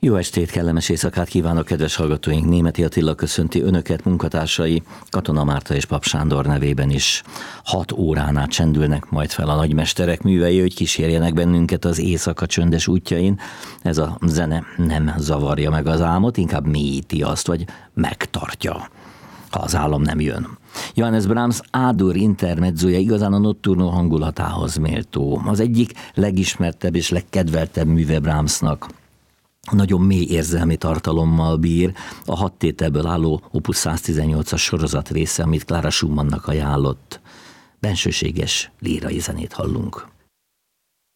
Jó estét, kellemes éjszakát kívánok, kedves hallgatóink! Németi Attila köszönti önöket, munkatársai Katona Márta és Pap Sándor nevében is. 6 órán át csendülnek majd fel a nagymesterek művei, hogy kísérjenek bennünket az éjszaka csöndes útjain. Ez a zene nem zavarja meg az álmot, inkább mélyíti azt, vagy megtartja, ha az álom nem jön. Johannes Brahms A-dur intermedzója igazán a notturno hangulatához méltó. Az egyik legismertebb és legkedveltebb műve Brahmsnak. Nagyon mély érzelmi tartalommal bír, a 6 tételből álló Opus 118-as sorozat része, amit Clara Schumannnak ajánlott. Bensőséges lírai zenét hallunk.